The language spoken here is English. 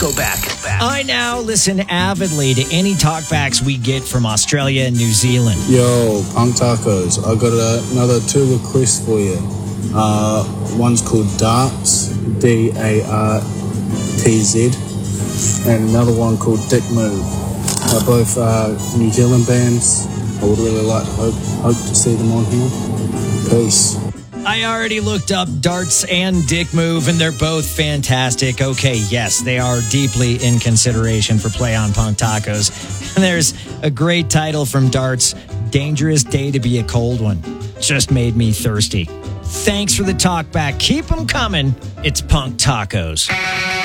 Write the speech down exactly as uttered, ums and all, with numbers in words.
Go back. I now listen avidly to any talkbacks we get from Australia and New Zealand. Yo, Punk Tacos, I got a, another two requests for you. Uh, one's called Darts, D A R T Z, and another one called Dick Move. They're both uh, New Zealand bands. I would really like to hope, hope to see them on here. Peace. I already looked up Darts and Dick Move, and they're both fantastic. Okay, yes, they are deeply in consideration for Play on Punk Tacos. And there's a great title from Darts, Dangerous Day to Be a Cold One. Just made me thirsty. Thanks for the talk back. Keep them coming. It's Punk Tacos.